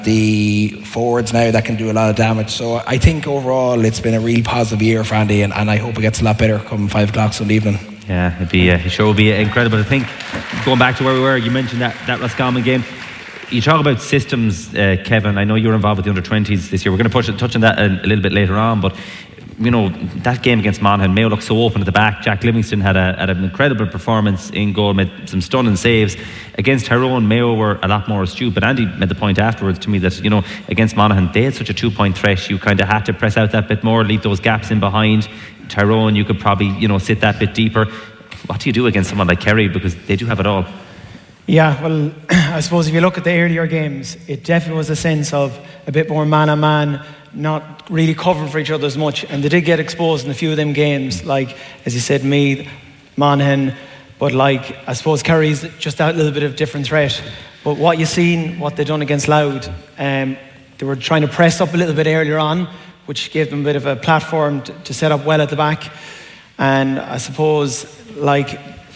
the forwards now that can do a lot of damage. So I think overall it's been a real positive year for Andy, and I hope it gets a lot better come 5 o'clock Sunday evening. Yeah, it sure will be incredible. I think going back to where we were, you mentioned that Roscommon game. You talk about systems, Kevin. I know you're involved with the under-20s this year. We're going to touch on that a little bit later on, but you know, that game against Monaghan, Mayo looked so open at the back. Jack Livingston had an incredible performance in goal, made some stunning saves. Against Tyrone, Mayo were a lot more astute, but Andy made the point afterwards to me that, you know, against Monaghan, they had such a 2-point threat. You kind of had to press out that bit more, leave those gaps in behind. Tyrone, you could probably, you know, sit that bit deeper. What do you do against someone like Kerry, because they do have it all? Yeah, well, I suppose if you look at the earlier games, it definitely was a sense of a bit more man-on-man, not really covering for each other as much, and they did get exposed in a few of them games, like, as you said, Meath, Monaghan, but like, I suppose Kerry's just that little bit of different threat. But what you've seen, what they've done against Louth, they were trying to press up a little bit earlier on, which gave them a bit of a platform to set up well at the back. And I suppose, like,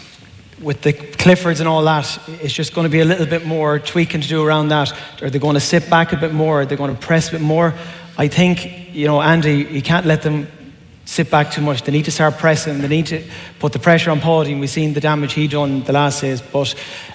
with the Cliffords and all that, it's just going to be a little bit more tweaking to do around that. Are they going to sit back a bit more? Are they going to press a bit more? I think, you know, Andy, you can't let them sit back too much. They need to start pressing. They need to put the pressure on Paddy, and we've seen the damage he done the last days. But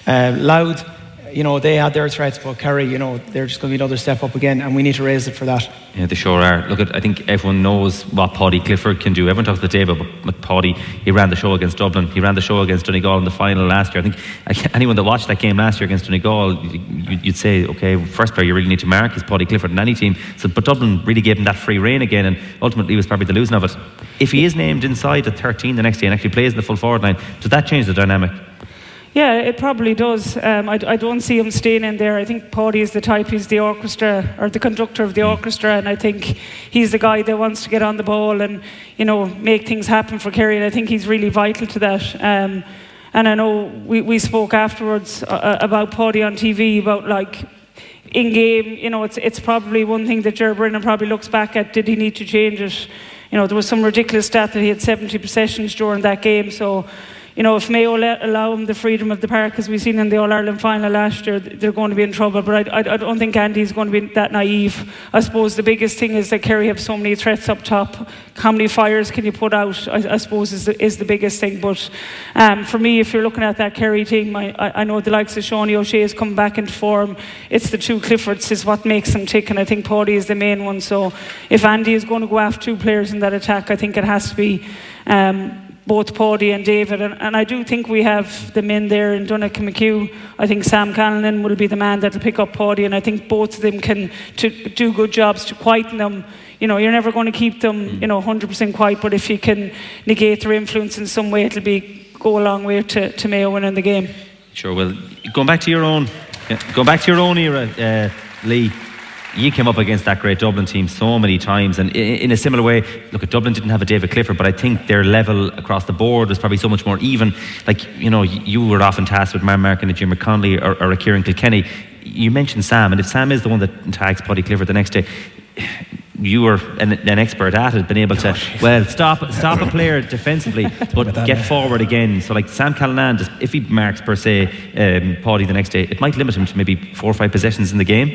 Louth, you know, they had their threats, but Kerry, you know, they're just going to be another step up again, and we need to raise it for that. Yeah, they sure are. Look, I think everyone knows what Paddy Clifford can do. Everyone talks about David, but Paddy, he ran the show against Dublin. He ran the show against Donegal in the final last year. I think anyone that watched that game last year against Donegal, you'd say, okay, first player you really need to mark is Paddy Clifford in any team. So, but Dublin really gave him that free rein again, and ultimately was probably the losing of it. If he is named inside at 13 the next day and actually plays in the full forward line, does that change the dynamic? Yeah, it probably does. I don't see him staying in there. I think Paddy is the type, he's the orchestra, or the conductor of the orchestra, and I think he's the guy that wants to get on the ball and, you know, make things happen for Kerry, and I think he's really vital to that. And I know we spoke afterwards about Paddy on TV, about, like, in game, you know, it's probably one thing that Ger Brennan probably looks back at. Did he need to change it? You know, there was some ridiculous stat that he had 70 possessions during that game, so, you know, if Mayo allow him the freedom of the park, as we've seen in the All-Ireland final last year, they're going to be in trouble. But I don't think Andy's going to be that naive. I suppose the biggest thing is that Kerry have so many threats up top. How many fires can you put out, I suppose, is the biggest thing. But for me, if you're looking at that Kerry team, I know the likes of Seanie O'Shea is coming back into form. It's the two Cliffords is what makes them tick, and I think Paddy is the main one. So if Andy is going to go after two players in that attack, I think it has to be both Paddy and David, and I do think we have the men there in Donnacha McHugh. I think Sam Callanan will be the man that'll pick up Paddy, and I think both of them can do good jobs to quieten them. You know, you're never going to keep them, you know, 100% quiet, but if you can negate their influence in some way, it'll go a long way to Mayo winning the game. Sure. Well, going back to your own era, Lee. You came up against that great Dublin team so many times, and in a similar way, look, Dublin didn't have a David Clifford, but I think their level across the board was probably so much more even. Like, you know, you were often tasked with marking a Jim McConnelly or a Kieran Kilkenny. You mentioned Sam, and if Sam is the one that tags Paddy Clifford the next day, you were an expert at it, been able to, well, stop a player defensively, but get forward again. So, like, Sam Callanan, just, if he marks, per se, Paddy the next day, it might limit him to maybe 4 or 5 possessions in the game.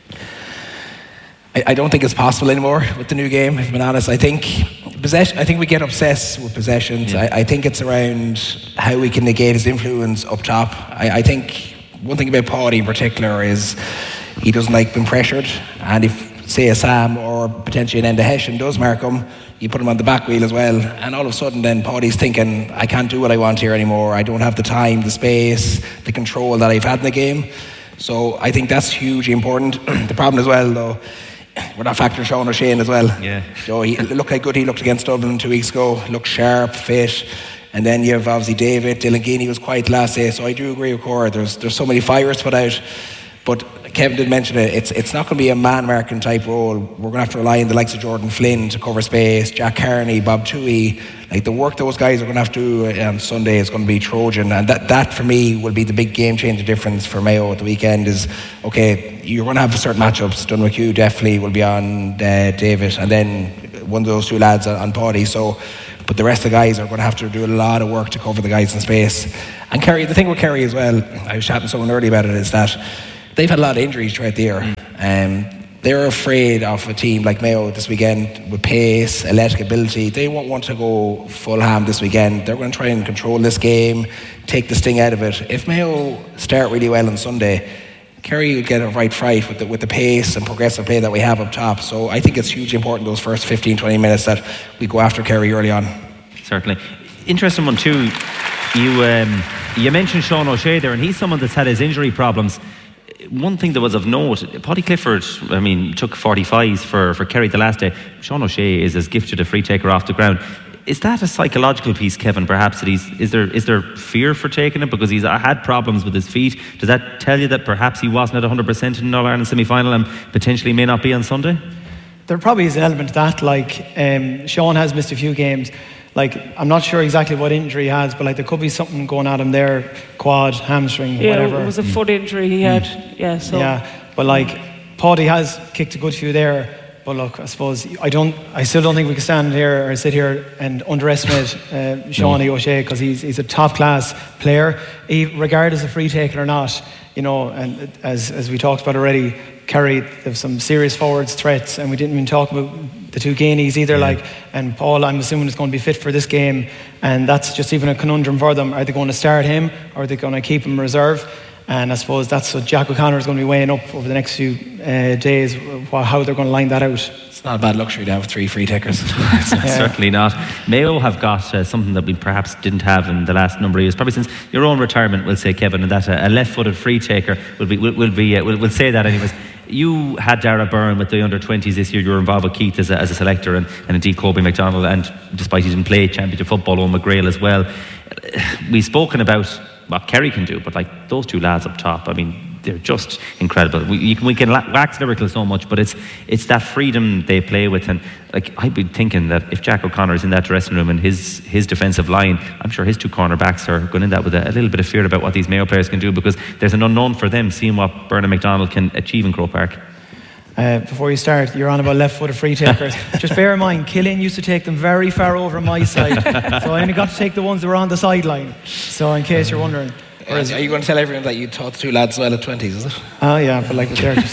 I don't think it's possible anymore with the new game, if I'm being honest. I think we get obsessed with possessions. Yeah. I think it's around how we can negate his influence up top. I think one thing about Paddy in particular is he doesn't like being pressured, and if, say, a Sam or potentially an Enda Hession does mark him, you put him on the back wheel as well, and all of a sudden then Paddy's thinking, I can't do what I want here anymore. I don't have the time, the space, the control that I've had in the game. So I think that's hugely important. The problem as well, though, we're not factoring Sean O'Shea as well. Yeah. So look how good he looked against Dublin 2 weeks ago. Looked sharp, fit. And then you have obviously David. Dylan Geaney was quiet last day. So I do agree with Cora. There's so many fires to put out. But Kevin did mention it. It's not going to be a man-marking type role. We're going to have to rely on the likes of Jordan Flynn to cover space, Jack Carney, Bob Toohey. Like, the work those guys are going to have to do on Sunday is going to be Trojan, and that for me will be the big game-changer difference for Mayo at the weekend. Is, okay, you're going to have certain matchups. Donnacha McHugh definitely will be on David, and then one of those two lads on Paddy. So, but the rest of the guys are going to have to do a lot of work to cover the guys in space. And Kerry, the thing with Kerry as well, I was chatting to someone earlier about it, is that they've had a lot of injuries throughout the year. They're afraid of a team like Mayo this weekend with pace, athletic ability. They won't want to go full ham this weekend. They're going to try and control this game, take the sting out of it. If Mayo start really well on Sunday, Kerry will get a right fright with the pace and progressive play that we have up top. So I think it's hugely important those first 15-20 minutes that we go after Kerry early on. Certainly. Interesting one too. You mentioned Sean O'Shea there, and he's someone that's had his injury problems. One thing that was of note, Paddy Clifford, took 45s for Kerry the last day. Sean O'Shea is as gifted a free taker off the ground. Is that a psychological piece, Kevin, perhaps, that is there fear for taking it because he's had problems with his feet? Does that tell you that perhaps he wasn't at 100% in the All-Ireland semi-final and potentially may not be on Sunday? There probably is an element to that. Sean has missed a few games. I'm not sure exactly what injury he has, but there could be something going at him there, quad, hamstring, whatever. Yeah, it was a foot injury he had. Yeah, but Paddy has kicked a good few there. But look, I suppose I still don't think we can stand here or sit here and underestimate Sean O'Shea, because he's a top class player, regardless of free taking or not. And as we talked about already, Kerry have some serious forwards threats, and we didn't even talk about the two Gainies either. And Paul, I'm assuming, is going to be fit for this game, and that's just even a conundrum for them. Are they going to start him, or are they going to keep him reserve? And I suppose that's what Jack O'Connor is going to be weighing up over the next few days, how they're going to line that out. It's not a bad luxury to have 3 free takers. Certainly not. Mayo have got something that we perhaps didn't have in the last number of years, probably since your own retirement, we'll say, Kevin, and that a left-footed free taker we'll say that anyways. You had Dara Byrne with the under-20s this year. You were involved with Keith as a selector, and indeed Kobe McDonald, and despite he didn't play championship football, Owen McGrail as well. We've spoken about what Kerry can do, but those two lads up top, they're just incredible. We can wax lyrical so much, but it's that freedom they play with. And I'd be thinking that if Jack O'Connor is in that dressing room and his defensive line, I'm sure his two cornerbacks are going in that with a little bit of fear about what these Mayo players can do, because there's an unknown for them, seeing what Bernard McDonald can achieve in Croke Park. Before you start, you're on about left-footed free takers. Just bear in mind, Killian used to take them very far over my side, so I only got to take the ones that were on the sideline. So in case you're wondering. Are you going to tell everyone that you taught the two lads well at 20s, is it? Oh yeah, but they're just...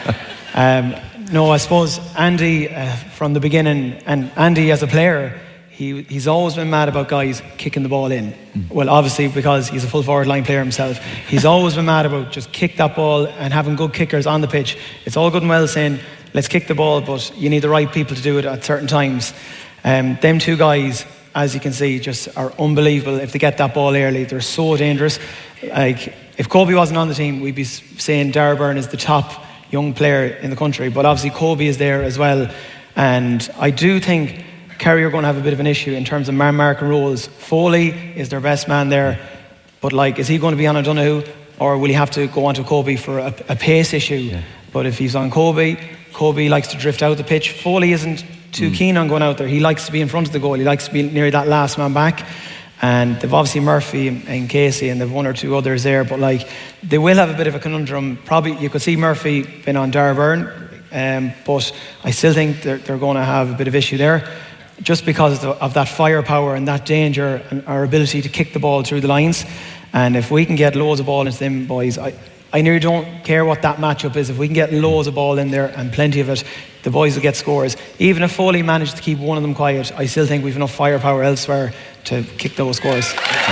No, I suppose Andy, from the beginning, and Andy as a player, he's always been mad about guys kicking the ball in. Well, obviously, because he's a full forward line player himself. He's always been mad about just kick that ball and having good kickers on the pitch. It's all good and well saying, let's kick the ball, but you need the right people to do it at certain times. Them two guys, as you can see, just are unbelievable. If they get that ball early, they're so dangerous. If Kobe wasn't on the team, we'd be saying Dara Byrne is the top young player in the country, but obviously Kobe is there as well. And I do think Kerry are going to have a bit of an issue in terms of man-marking roles. Foley is their best man there, but is he going to be on O'Donoghue, or will he have to go on to Kobe for a pace issue? Yeah. But if he's on Kobe likes to drift out the pitch. Foley isn't too keen on going out there. He likes to be in front of the goal. He likes to be near that last man back. And they've obviously Murphy and Casey, and they've one or two others there, but they will have a bit of a conundrum. Probably you could see Murphy been on Dara Byrne, but I still think they're going to have a bit of issue there, just because of that firepower and that danger and our ability to kick the ball through the lines. And if we can get loads of ball into them boys, I nearly don't care what that matchup is. If we can get loads of ball in there and plenty of it, the boys will get scores. Even if Foley managed to keep one of them quiet, I still think we've enough firepower elsewhere to kick those scores.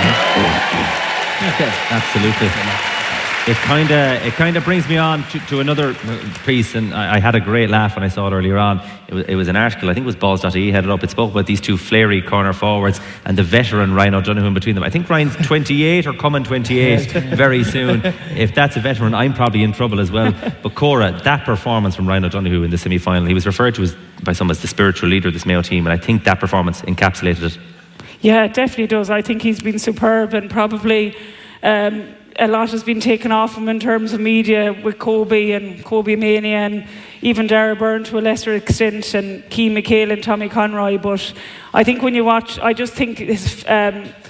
Absolutely. It kind of brings me on to another piece, and I had a great laugh when I saw it earlier on. It was an article, I think it was Balls.ie headed up. It spoke about these two flary corner forwards and the veteran Ryan O'Donoghue in between them. I think Ryan's 28 or coming 28 very soon. If that's a veteran, I'm probably in trouble as well. But Cora, that performance from Ryan O'Donoghue in the semi-final, he was referred to by some as the spiritual leader of this Mayo team, and I think that performance encapsulated it. Yeah, it definitely does. I think he's been superb, and probably a lot has been taken off him in terms of media with Kobe and Kobe Mania, and even Dara Byrne to a lesser extent, and Keane McHale and Tommy Conroy. But I think when you watch, I just think his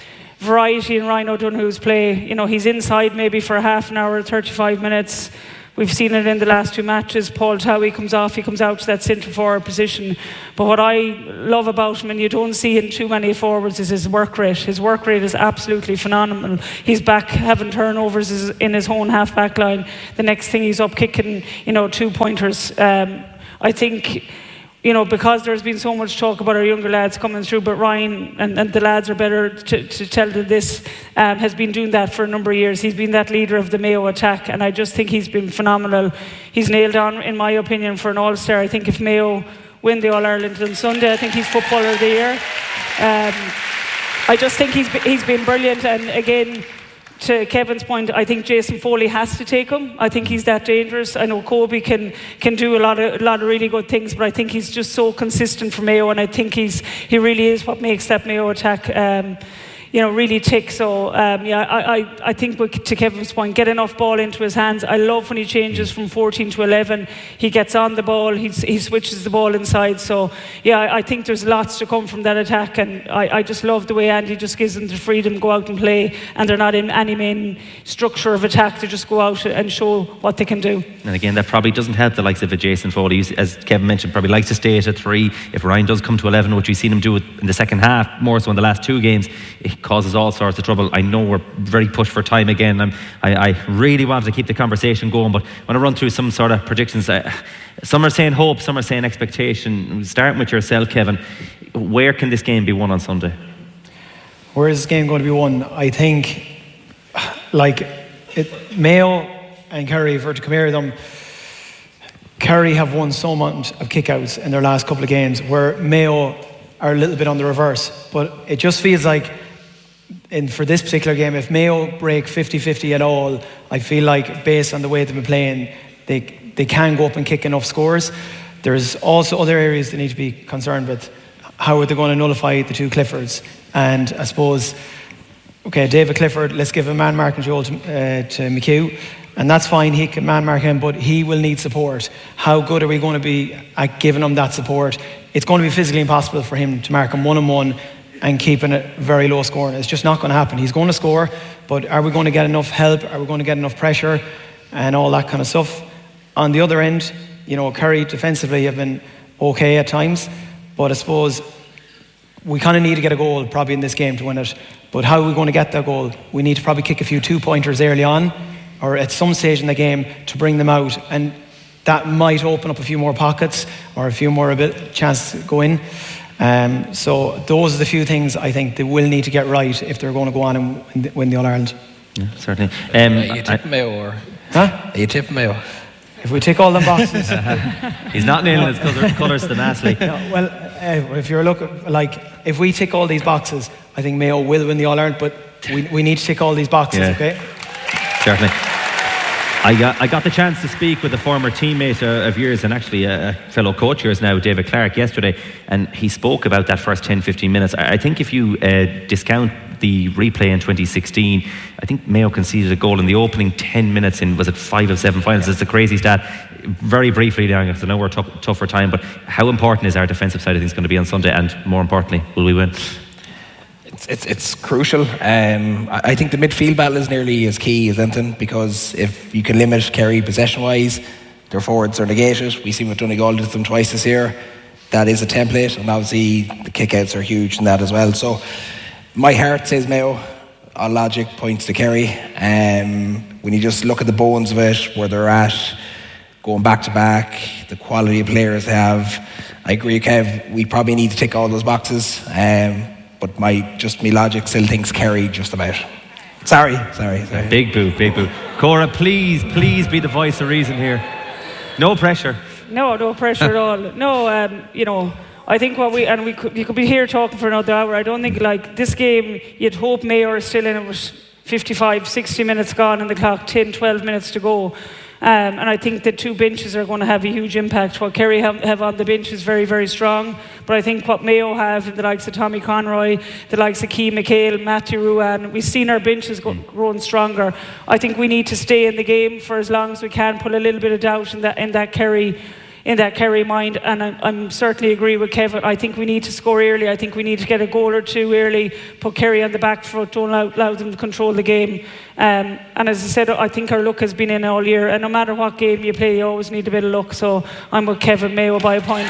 variety in Ryan O'Donoghue's play, he's inside maybe for half an hour, 35 minutes, We've seen it in the last 2 matches. Paul Towie comes off, he comes out to that centre forward position. But what I love about him, and you don't see in too many forwards, is his work rate. His work rate is absolutely phenomenal. He's back having turnovers in his own half-back line. The next thing he's up kicking, 2-pointers. I think, because there's been so much talk about our younger lads coming through, but Ryan and the lads are better to tell than this, has been doing that for a number of years. He's been that leader of the Mayo attack, and I just think he's been phenomenal. He's nailed on, in my opinion, for an All-Star. I think if Mayo win the All-Ireland on Sunday, I think he's Footballer of the Year. I just think he's been brilliant, and again, to Kevin's point, I think Jason Foley has to take him. I think he's that dangerous. I know Kobe can do a lot of really good things, but I think he's just so consistent for Mayo, and I think he really is what makes that Mayo attack really tick. So I think to Kevin's point, get enough ball into his hands. I love when he changes from 14 to 11. He gets on the ball, he switches the ball inside. So I think there's lots to come from that attack, and I just love the way Andy just gives them the freedom to go out and play, and they're not in any main structure of attack. They just go out and show what they can do. And again, that probably doesn't help the likes of a Jason Foley, as Kevin mentioned, probably likes to stay at a 3. If Ryan does come to 11, which we've seen him do in the second half, more so in the last 2 games, it causes all sorts of trouble. I know we're very pushed for time again. I really wanted to keep the conversation going, but I want to run through some sort of predictions. Some are saying hope, some are saying expectation. Starting with yourself, Kevin, where can this game be won on Sunday? Where is this game going to be won? I think, Mayo and Kerry, for to compare them, Kerry have won so much of kickouts in their last couple of games, where Mayo are a little bit on the reverse. But it just feels like, for this particular game, if Mayo break 50-50 at all, I feel like, based on the way they've been playing, they can go up and kick enough scores. There's also other areas they need to be concerned with. How are they going to nullify the 2 Cliffords? And I suppose, David Clifford, let's give a man marking role to McHugh, and that's fine, he can man mark him, but he will need support. How good are we going to be at giving him that support? It's going to be physically impossible for him to mark him 1-on-1 and keeping it very low scoring. It's just not going to happen. He's going to score, but are we going to get enough help? Are we going to get enough pressure and all that kind of stuff? On the other end, Kerry defensively have been okay at times, but I suppose we kind of need to get a goal probably in this game to win it. But how are we going to get that goal? We need to probably kick a few 2-pointers early on, or at some stage in the game, to bring them out, and that might open up a few more pockets or a few more chance to go in. So those are the few things I think they will need to get right if they're going to go on and win the All-Ireland. Yeah, certainly. Are you tipping Mayo, or? Huh? Are you tipping Mayo? If we tick all them boxes. He's not nailing his colours to the Masley. No, if you're looking, if we tick all these boxes, I think Mayo will win the All-Ireland, but we need to tick all these boxes, okay? Certainly. I got the chance to speak with a former teammate of yours, and actually a fellow coach of yours now, David Clark, yesterday, and he spoke about that first 10-15 minutes. I think if you discount the replay in 2016, I think Mayo conceded a goal in the opening 10 minutes in, was it 5 of 7 finals? It's a crazy stat. Very briefly, because I know we're tough for time, but how important is our defensive side of things going to be on Sunday, and more importantly, will we win? It's crucial. I think the midfield battle is nearly as key as anything, because if you can limit Kerry possession-wise, their forwards are negated. We see what Donegal did to them twice this year. That is a template, and obviously the kickouts are huge in that as well. So my heart says Mayo. All logic points to Kerry. When you just look at the bones of it, where they're at, going back to back, the quality of players they have, I agree, Kev, we probably need to tick all those boxes. But my logic still thinks Kerry just about. Sorry. Big boo. Cora, please be the voice of reason here. No pressure. No pressure at all. No, I think you could be here talking for another hour. I don't think this game, you'd hope Mayo are still in it with 55, 60 minutes gone on the clock, 10, 12 minutes to go. And I think the 2 benches are going to have a huge impact. What Kerry have on the bench is very, very strong. But I think what Mayo have, in the likes of Tommy Conroy, the likes of Keane McHale, Matthew Ruan, we've seen our benches growing stronger. I think we need to stay in the game for as long as we can, put a little bit of doubt in that Kerry that Kerry mind. And I'm certainly agree with Kevin. I think we need to score early. I think we need to get a goal or two early, put Kerry on the back foot, don't allow them to control the game. And as I said, I think our luck has been in all year, and no matter what game you play, you always need a bit of luck. So I'm with Kevin, Mayo by a point.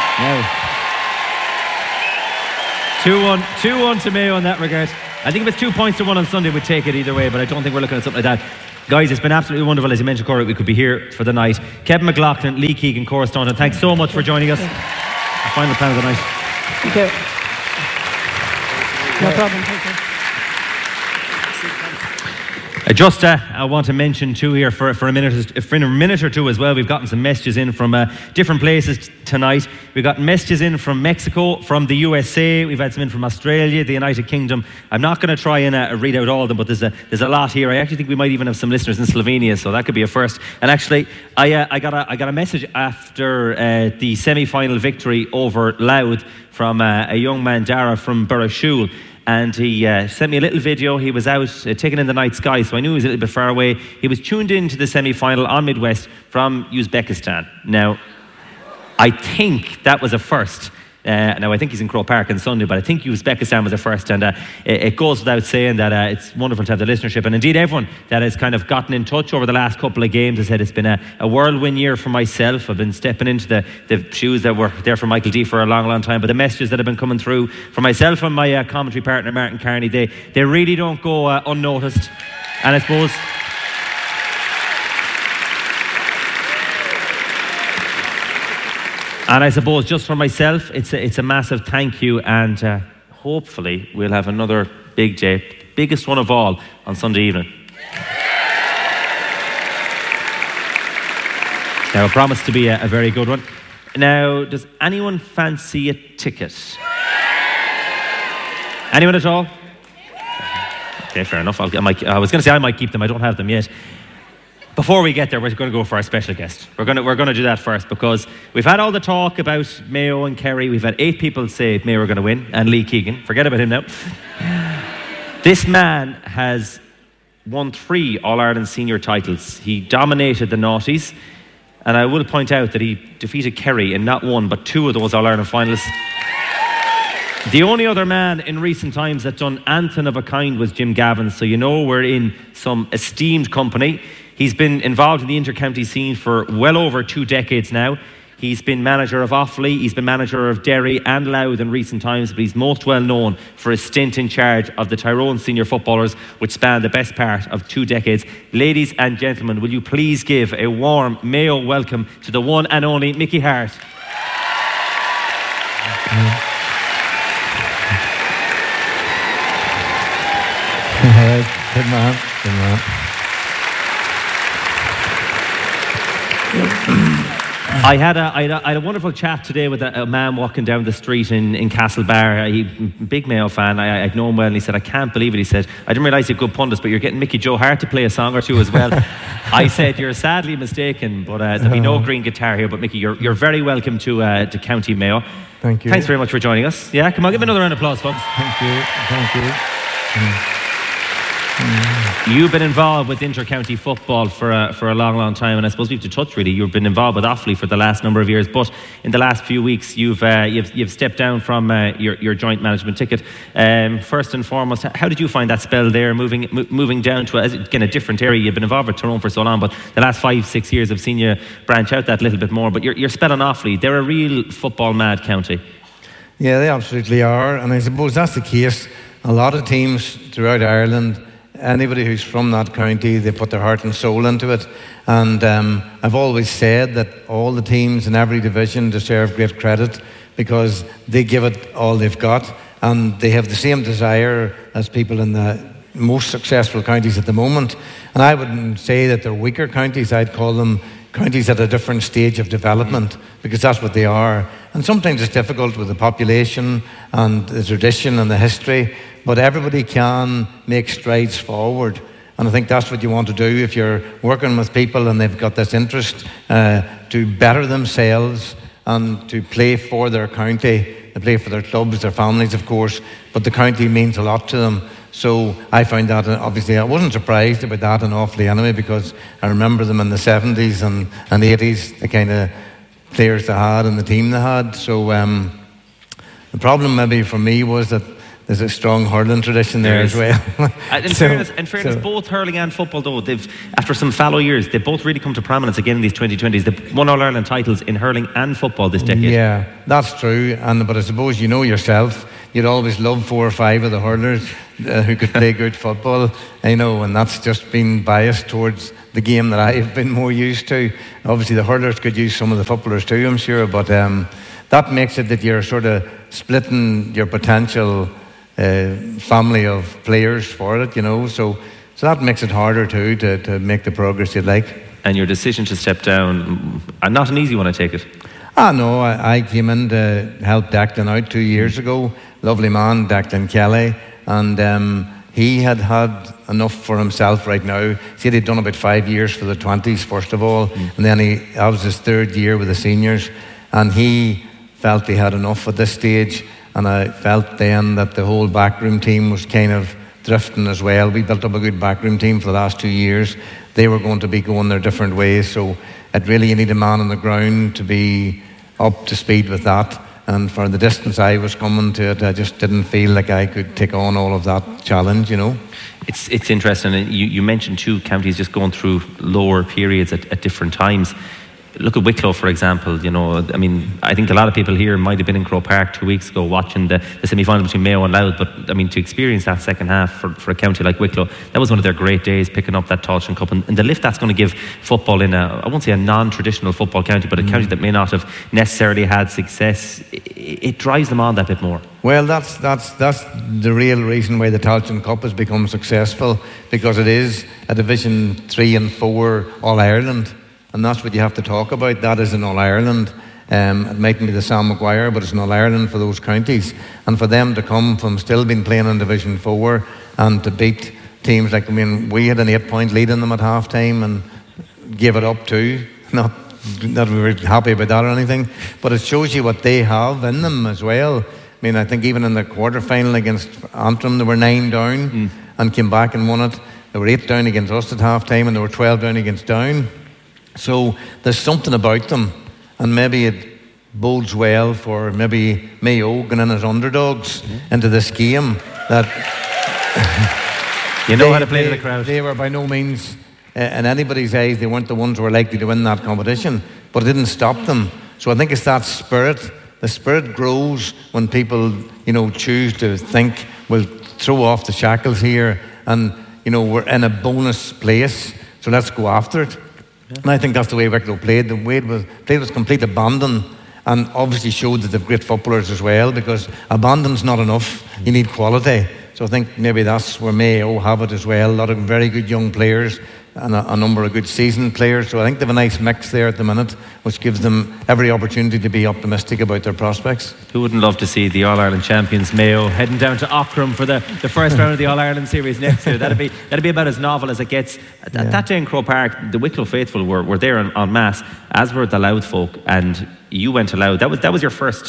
2-1 to Mayo in that regard. I think if it's 2 points to 1 on Sunday, we'd take it either way, but I don't think we're looking at something like that. Guys, it's been absolutely wonderful. As you mentioned, Corey, we could be here for the night. Kevin McLaughlin, Lee Keegan, Cora Staunton, thanks so much for joining us. The final plan of the night. Thank you. No problem. Thank you. I want to mention too here for a minute or two as well. We've gotten some messages in from different places tonight. We've gotten messages in from Mexico, from the USA. We've had some in from Australia, the United Kingdom. I'm not going to try and read out all of them, but there's a lot here. I actually think we might even have some listeners in Slovenia, so that could be a first. And actually, I got a message after the semi-final victory over Louth from a young man, Dara from Burrashul. And he sent me a little video. He was out taking in the night sky, so I knew he was a little bit far away. He was tuned into the semi-final on Midwest from Uzbekistan. Now, I think that was a first. Now, I think he's in Croke Park on Sunday, but I think Uzbekistan was a first. And it goes without saying that it's wonderful to have the listenership. And indeed, everyone that has kind of gotten in touch over the last couple of games has said it's been a whirlwind year for myself. I've been stepping into the shoes that were there for Michael D for a long, long time. But the messages that have been coming through for myself and my commentary partner, Martin Carney, they really don't go unnoticed. And I suppose... And I suppose just for myself, it's a massive thank you, and hopefully we'll have another big day, the biggest one of all, on Sunday evening. Now, it promised to be a very good one. Now, does anyone fancy a ticket? Anyone at all? Okay, fair enough. I was going to say I might keep them. I don't have them yet. Before we get there, we're going to go for our special guest. We're going to do that first, because we've had all the talk about Mayo and Kerry. We've had 8 people say Mayo are going to win, and Lee Keegan. Forget about him now. This man has won 3 All-Ireland senior titles. He dominated the Naughties, and I will point out that he defeated Kerry in not 1 but 2 of those All-Ireland finalists. The only other man in recent times that done anything of a kind was Jim Gavin, so you know we're in some esteemed company. He's been involved in the inter-county scene for well over 2 decades now. He's been manager of Offaly, he's been manager of Derry and Louth in recent times, but he's most well known for his stint in charge of the Tyrone senior footballers, which spanned the best part of 2 decades. Ladies and gentlemen, will you please give a warm Mayo welcome to the one and only Mickey Harte. Good man. I had a wonderful chat today with a man walking down the street in Castlebar. Big Mayo fan. I'd known him well, and he said, I can't believe it. He said, I didn't realise you're good pundits, but you're getting Mickey Joe Harte to play a song or two as well. I said, you're sadly mistaken, but there'll be no green guitar here. But Mickey, you're very welcome to County Mayo. Thank you. Thanks very much for joining us. Yeah, come on, give another round of applause, folks. Thank you. You've been involved with inter-county football for a long, long time, and I suppose we have to touch really. You've been involved with Offaly for the last number of years, but in the last few weeks, you've stepped down from your joint management ticket. First and foremost, how did you find that spell there, moving down to a different area? You've been involved with Tyrone for so long, but the last 5-6 years have seen you branch out that little bit more. But your spell on Offaly, they're a real football mad county. Yeah, they absolutely are, and I suppose that's the case. A lot of teams throughout Ireland, anybody who's from that county, they put their heart and soul into it. And I've always said that all the teams in every division deserve great credit because they give it all they've got, and they have the same desire as people in the most successful counties at the moment. And I wouldn't say that they're weaker counties. I'd call them counties at a different stage of development, because that's what they are. And sometimes it's difficult with the population and the tradition and the history, but everybody can make strides forward. And I think that's what you want to do if you're working with people and they've got this interest to better themselves and to play for their county. They play for their clubs, their families, of course, but the county means a lot to them. So I found that, obviously, I wasn't surprised about that in Offaly anyway, because I remember them in the 70s and 80s. They kind of players they had and the team they had. So the problem maybe for me was that there's a strong hurling tradition there as well. In fairness, both hurling and football, though, they've, after some fallow years, they've both really come to prominence again in these 2020s. They've won All-Ireland titles in hurling and football this decade. Yeah, that's true. But I suppose you know yourself, you'd always love 4 or 5 of the hurlers who could play good football. I know, and that's just been biased towards the game that I've been more used to. Obviously, the hurlers could use some of the footballers too, I'm sure, but that makes it that you're sort of splitting your potential family of players for it, so that makes it harder too to make the progress you'd like. And your decision to step down, not an easy one, I take it. No, I came in to help Declan out 2 years ago. Lovely man, Declan Kelly, and he had enough for himself right now. He said he'd done about 5 years for the 20s first of all, and then that was his 3rd year with the seniors, and he felt he had enough at this stage. And I felt then that the whole backroom team was kind of drifting as well. We built up a good backroom team for the last 2 years. They were going to be going their different ways, so it really, you need a man on the ground to be up to speed with that. And for the distance I was coming to it, I just didn't feel like I could take on all of that challenge, It's interesting. You mentioned 2 counties just going through lower periods at different times. Look at Wicklow, for example. I think a lot of people here might have been in Croke Park 2 weeks ago watching the semi-final between Mayo and Louth, but to experience that second half for a county like Wicklow, that was one of their great days, picking up that Tailteann Cup, and the lift that's going to give football in I won't say a non-traditional football county, but a county that may not have necessarily had success. It drives them on that bit more. Well, that's the real reason why the Tailteann Cup has become successful, because it is a Division 3 and 4 All-Ireland. And that's what you have to talk about. That is an All-Ireland. It mightn't be the Sam Maguire, but it's an All-Ireland for those counties. And for them to come from still being playing in Division 4 and to beat teams like, we had an 8-point lead in them at half-time and gave it up too. Not that we were happy about that or anything, but it shows you what they have in them as well. I think even in the quarter-final against Antrim, they were 9 down and came back and won it. They were 8 down against us at half-time and they were 12 down against Down. So there's something about them, and maybe it bodes well for maybe Mayo going in as underdogs into this game. That how to play to the crowd. They were by no means, in anybody's eyes, they weren't the ones who were likely to win that competition, but it didn't stop them. So I think it's that spirit. The spirit grows when people, choose to think, we'll throw off the shackles here, and we're in a bonus place, so let's go after it. And I think that's the way Wicklow played. The way played was complete abandon, and obviously showed that they've great footballers as well, because abandon's not enough. You need quality. So I think maybe that's where Mayo have it as well. A lot of very good young players and a number of good seasoned players. So I think they have a nice mix there at the minute, which gives them every opportunity to be optimistic about their prospects. Who wouldn't love to see the All-Ireland champions Mayo heading down to Ockram for the first round of the All-Ireland series next year? That'd be about as novel as it gets. That day in Croke Park, the Wicklow faithful were there en masse, as were the Louth folk, and you went to Louth. That was your first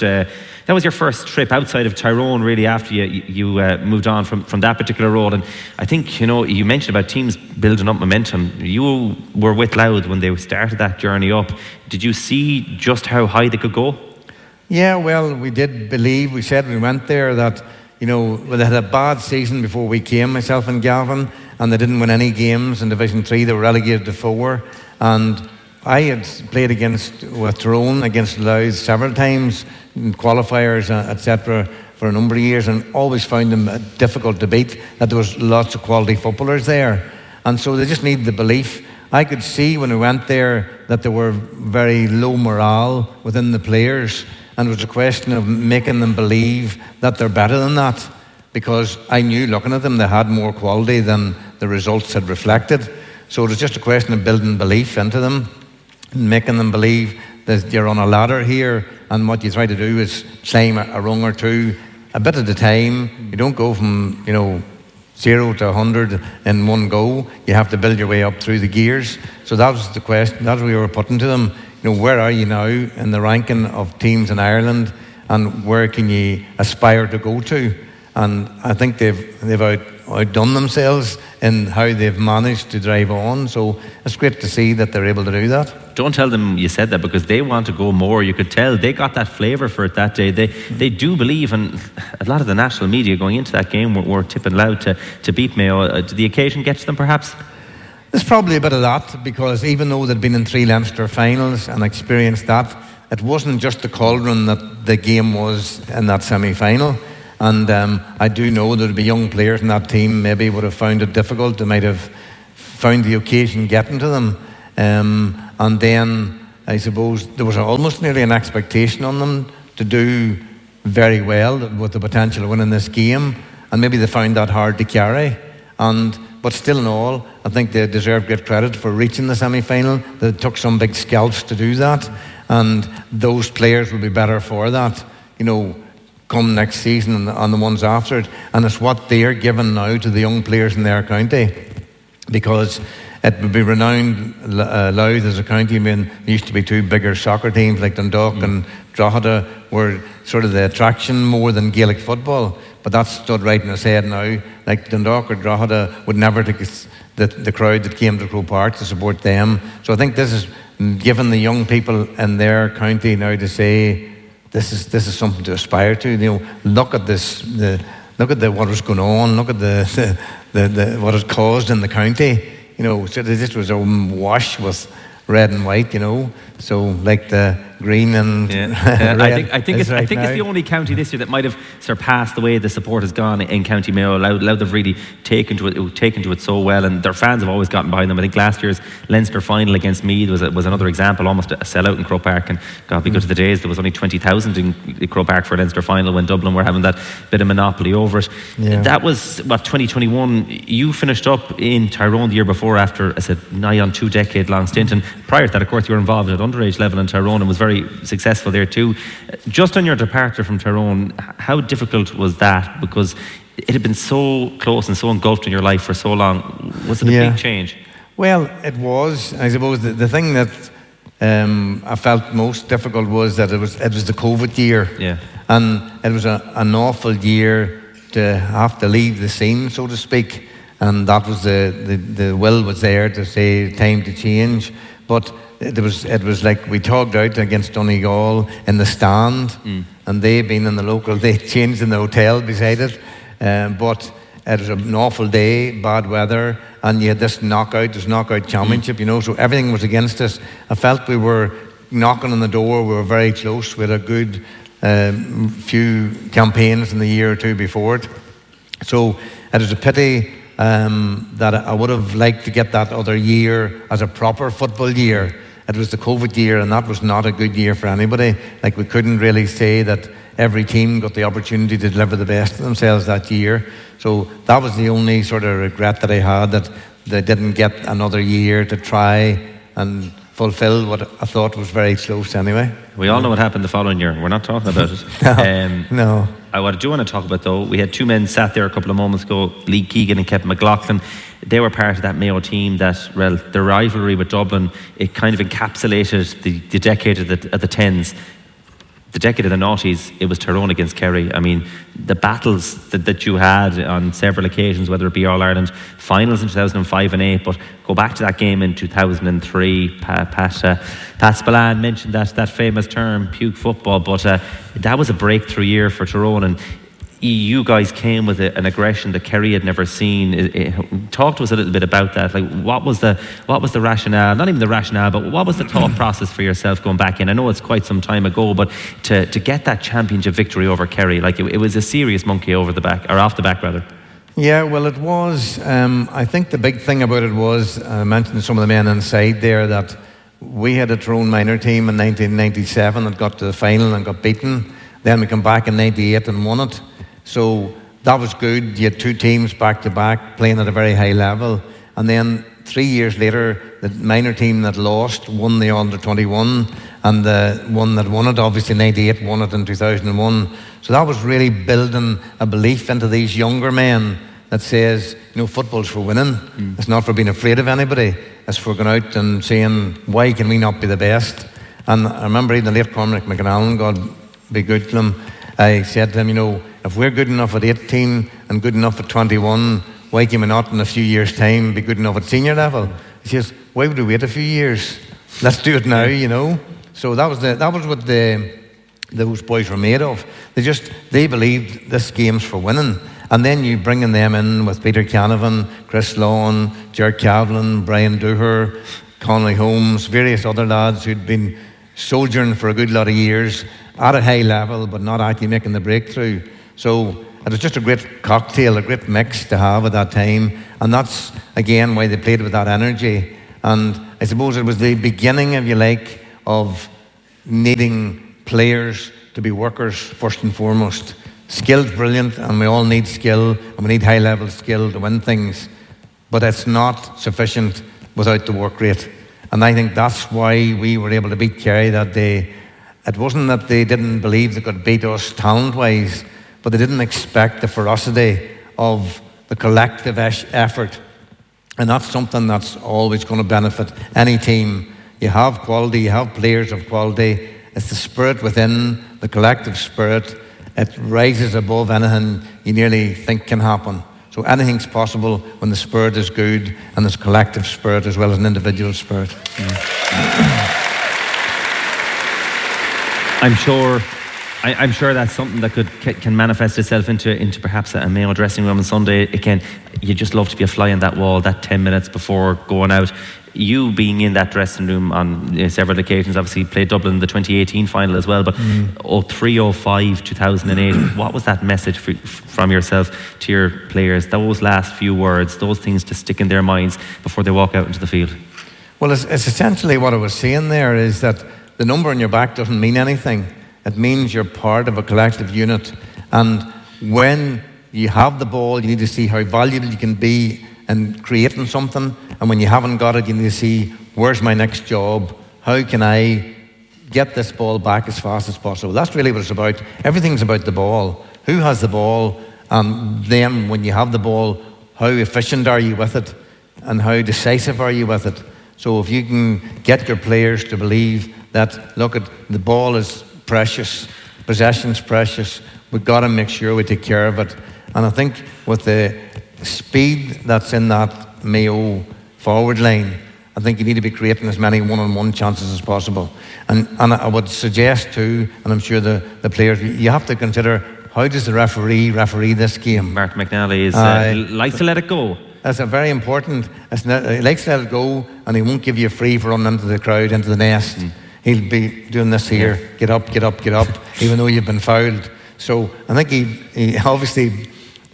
trip outside of Tyrone, really, after you moved on from that particular road. And I think you mentioned about teams building up momentum. You were with Louth when they started that journey up. Did you see just how high they could go? Yeah, well, we did believe. We said when we went there that they had a bad season before we came, myself and Gavin, and they didn't win any games in Division 3. They were relegated to 4, and I had played with Tyrone against Louth several times in qualifiers, etc., for a number of years, and always found them difficult to beat, that there was lots of quality footballers there. And so they just needed the belief. I could see when we went there that there were very low morale within the players, and it was a question of making them believe that they're better than that, because I knew looking at them they had more quality than the results had reflected. So it was just a question of building belief into them, making them believe that you're on a ladder here, and what you try to do is climb a rung or two a bit at a time. You don't go from 0 to 100 in one go. You have to build your way up through the gears. So that was the question. That's what we were putting to them. Where are you now in the ranking of teams in Ireland, and where can you aspire to go to? And I think they've outdone themselves in how they've managed to drive on. So it's great to see that they're able to do that. Don't tell them you said that, because they want to go more. You could tell they got that flavour for it that day. They do believe, and a lot of the national media going into that game were tipping loud to beat Mayo. Did the occasion get to them perhaps? There's probably a bit of that, because even though they'd been in 3 Leinster finals and experienced that, it wasn't just the cauldron that the game was in that semi-final. And I do know there'd be young players in that team maybe would have found it difficult. They might have found the occasion getting to them. And then I suppose there was almost nearly an expectation on them to do very well with the potential of winning this game. And maybe they found that hard to carry. But still in all, I think they deserve great credit for reaching the semi-final. They took some big scalps to do that. And those players will be better for that, come next season and the ones after it. And it's what they're giving now to the young players in their county, because it would be renowned Louth as a county. I mean, there used to be 2 bigger soccer teams like Dundalk and Drogheda were sort of the attraction more than Gaelic football. But that's stood right in its head now. Like Dundalk or Drogheda would never take the crowd that came to Croke Park to support them. So I think this is giving the young people in their county now to say this is something to aspire to. Look at this. Look at what was going on. Look at the what it caused in the county. So this was a wash with red and white. So like the green and red. I think it's the only county this year that might have surpassed the way the support has gone in County Mayo. Louth have really taken to it so well, and their fans have always gotten behind them. I think last year's Leinster final against Meath was another example, almost a sellout in Croke Park. And God, because of the days there was only 20,000 in Croke Park for a Leinster final when Dublin were having that bit of monopoly over it. Yeah. That was 2021. You finished up in Tyrone the year before after, I said, nigh on 2-decade long stint, and prior to that, of course, you were involved at underage level in Tyrone and was very successful there too. Just on your departure from Tyrone, how difficult was that? Because it had been so close and so engulfed in your life for so long. Was it a big change? Well, it was. I suppose the thing that I felt most difficult was that it was the COVID year. Yeah. And it was an awful year to have to leave the scene, so to speak. And that was the will was there to say time to change. But it was like we talked out against Donegal in the stand, and they being in the local, they changed in the hotel beside it. But it was an awful day, bad weather, and you had this knockout championship, so everything was against us. I felt we were knocking on the door, we were very close. We had a good few campaigns in the year or two before it. So it was a pity that I would have liked to get that other year as a proper football year. It was the COVID year, and that was not a good year for anybody. Like, we couldn't really say that every team got the opportunity to deliver the best of themselves that year. So that was the only sort of regret that I had, that they didn't get another year to try and fulfill what I thought was very close anyway. We all know what happened the following year. We're not talking about it. No. What I do want to talk about, though, we had 2 men sat there a couple of moments ago, Lee Keegan and Kevin McLaughlin. They were part of that Mayo team that, well, the rivalry with Dublin, it kind of encapsulated the decade of the 10s. The decade of the noughties, it was Tyrone against Kerry. I mean, the battles that you had on several occasions, whether it be All-Ireland finals in 2005 and 2008, but go back to that game in 2003. Pat Spillane mentioned that famous term, puke football, but that was a breakthrough year for Tyrone, and you guys came with an aggression that Kerry had never seen. Talk to us a little bit about that. Like, what was the rationale? Not even the rationale, but what was the thought process for yourself going back in? I know it's quite some time ago, but to get that championship victory over Kerry, like it was a serious monkey off the back rather. Yeah, well, it was. I think the big thing about it was, I mentioned some of the men inside there, that we had a Tyrone minor team in 1997 that got to the final and got beaten. Then we come back in 98 and won it. So that was good. You had 2 teams back to back playing at a very high level. And then 3 years later, the minor team that lost won the under-21, and the one that won it, obviously 98, won it in 2001. So that was really building a belief into these younger men that says, football's for winning. It's not for being afraid of anybody. It's for going out and saying, why can we not be the best? And I remember even the late Cormac McAllen, God be good to him, I said to him, if we're good enough at 18 and good enough at 21, why can we not in a few years' time be good enough at senior level? He says, why would we wait a few years? Let's do it now, you know. So that was what those boys were made of. They believed this game's for winning. And then you bringing them in with Peter Canavan, Chris Lawn, Jerk Cavlin, Brian Dooher, Conley Holmes, various other lads who'd been soldiering for a good lot of years at a high level, but not actually making the breakthrough. So it was just a great cocktail, a great mix to have at that time. And that's, again, why they played with that energy. And I suppose it was the beginning, if you like, of needing players to be workers first and foremost. Skill's brilliant, and we all need skill, and we need high-level skill to win things. But it's not sufficient without the work rate. And I think that's why we were able to beat Kerry that day. It wasn't that they didn't believe they could beat us talent-wise, but they didn't expect the ferocity of the collective effort. And that's something that's always going to benefit any team. You have quality, you have players of quality. It's the spirit within, the collective spirit. It rises above anything you nearly think can happen. So anything's possible when the spirit is good, and there's collective spirit as well as an individual spirit. I'm sure that's something that can manifest itself into perhaps a Mayo dressing room on Sunday. Again, you just love to be a fly on that wall that 10 minutes before going out. You being in that dressing room on several occasions, obviously played Dublin in the 2018 final as well, but 03-05, 2008, what was that message from yourself to your players? Those last few words, those things to stick in their minds before they walk out into the field? Well, it's essentially what I was saying there is that the number on your back doesn't mean anything. It means you're part of a collective unit. And when you have the ball, you need to see how valuable you can be in creating something. And when you haven't got it, you need to see, where's my next job? How can I get this ball back as fast as possible? That's really what it's about. Everything's about the ball. Who has the ball? And then when you have the ball, how efficient are you with it? And how decisive are you with it? So if you can get your players to believe that, look, the ball is precious, possession's precious, we've got to make sure we take care of it. And I think with the speed that's in that Mayo forward line, I think you need to be creating as many one-on-one chances as possible. And I would suggest too, and I'm sure the players, you have to consider, how does the referee this game? Martin McNally likes to let it go. That's a very important. He likes to let it go, and he won't give you a free for running into the crowd, into the nest. He'll be doing this here, get up, even though you've been fouled. So I think he obviously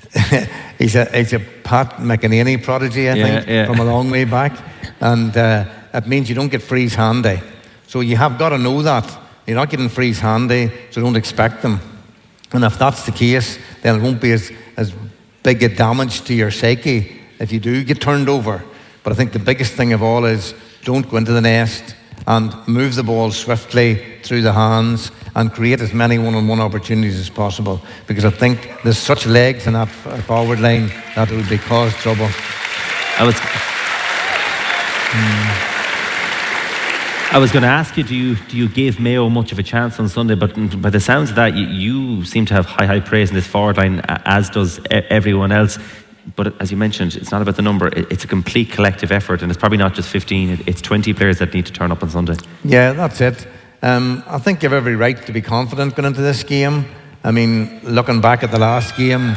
he's a Pat McEnany prodigy, I think, from a long way back, and it means you don't get frees handy. So you have got to know that you're not getting frees handy, so don't expect them. And if that's the case, then it won't be as big a damage to your psyche if you do get turned over. But I think the biggest thing of all is don't go into the nest and move the ball swiftly through the hands and create as many one-on-one opportunities as possible, because I think there's such legs in that forward line that it would cause trouble. I was going to ask you, do you give Mayo much of a chance on Sunday? But by the sounds of that, you seem to have high praise in this forward line, as does everyone else. But as you mentioned, it's not about the number. It's a complete collective effort, and it's probably not just 15. It's 20 players that need to turn up on Sunday. Yeah, that's it. I think you have every right to be confident going into this game. I mean, looking back at the last game,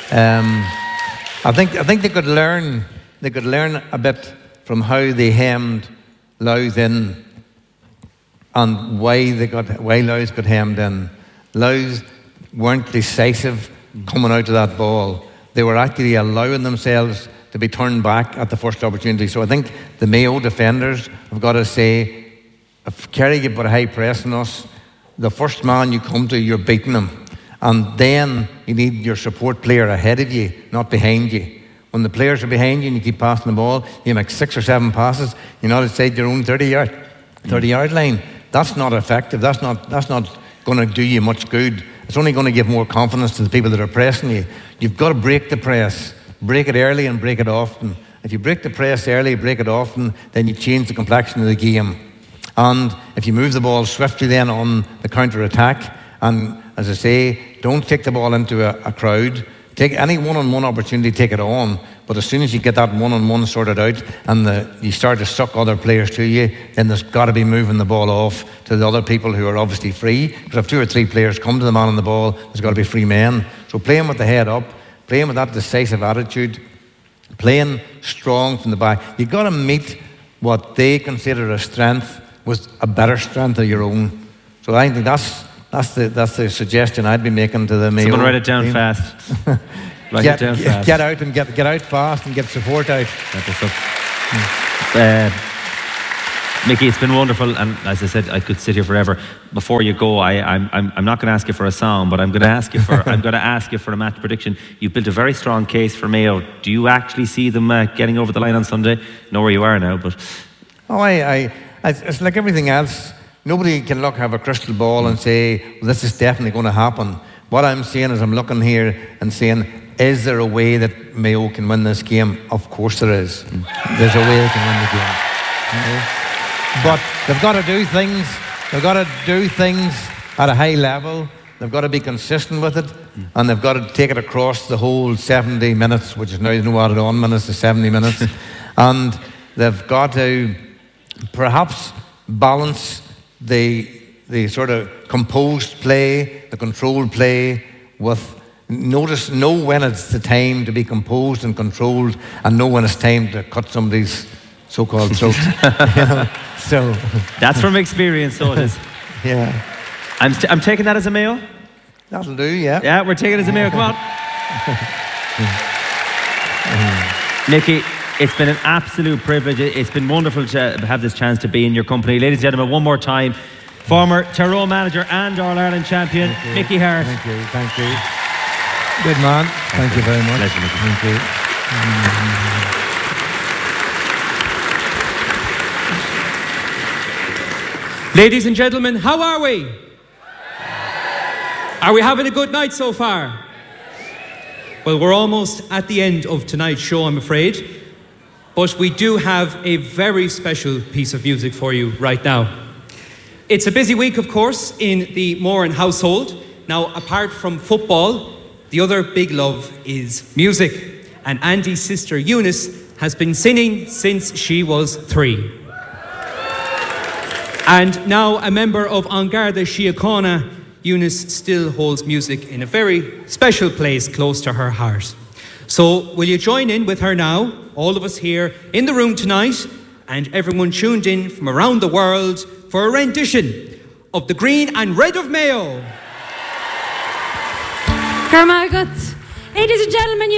I think they could learn a bit from how they hemmed Louth in, and why Louth got hemmed in. Louth weren't decisive coming out of that ball. They were actually allowing themselves to be turned back at the first opportunity. So I think the Mayo defenders have got to say, if Kerry put a high press on us, the first man you come to, you're beating them. And then you need your support player ahead of you, not behind you. When the players are behind you and you keep passing the ball, you make 6 or 7 passes, you're not outside your own 30-yard line. That's not effective. That's not going to do you much good. It's only going to give more confidence to the people that are pressing you. You've got to break the press. Break it early and break it often. If you break the press early, break it often, then you change the complexion of the game. And if you move the ball swiftly then on the counter-attack, and as I say, don't take the ball into a crowd. Take any one-on-one opportunity, take it on, But as soon as you get that one-on-one sorted out and you start to suck other players to you, then there's got to be moving the ball off to the other people who are obviously free. Because if 2 or 3 players come to the man on the ball, there's got to be free men. So playing with the head up, playing with that decisive attitude, playing strong from the back. You've got to meet what they consider a strength with a better strength of your own. So I think that's the suggestion I'd be making to the Mayo. Someone write it down team. fast. Write it down fast. Get out and get out fast and get support out. Mickey, it's been wonderful, and as I said, I could sit here forever. Before you go, I'm not going to ask you for a song, but I'm going to ask you for a match prediction. You've built a very strong case for Mayo. Do you actually see them getting over the line on Sunday? Know where you are now, but it's like everything else. Nobody can have a crystal ball and say, well, this is definitely going to happen. What I'm saying is I'm looking here and saying, is there a way that Mayo can win this game? Of course there is. There's a way they can win the game. Okay? But they've got to do things. They've got to do things at a high level. They've got to be consistent with it. And they've got to take it across the whole 70 minutes, which is now no added on minutes to 70 minutes. And they've got to perhaps balance the sort of composed play, the controlled play, with know when it's the time to be composed and controlled, and know when it's time to cut somebody's so-called throat. So that's from experience, so it is. Yeah. I'm taking that as a Mayo. That'll do, yeah. Yeah, we're taking it as a Mayo. Come on. Nicky, it's been an absolute privilege. It's been wonderful to have this chance to be in your company. Ladies and gentlemen, one more time, former Tyrone manager and All-Ireland champion, Mickey Harte. Thank you. Good man. Thank you very much. Pleasure, Mickey. Thank you. Ladies and gentlemen, how are we? Are we having a good night so far? Well, we're almost at the end of tonight's show, I'm afraid. But we do have a very special piece of music for you right now. It's a busy week, of course, in the Moran household. Now, apart from football, the other big love is music. And Andy's sister Eunice has been singing since she was 3. And now a member of An Garda Síochána, Eunice still holds music in a very special place close to her heart. So will you join in with her now, all of us here in the room tonight, and everyone tuned in from around the world for a rendition of The Green and Red of Mayo. Ladies and gentlemen,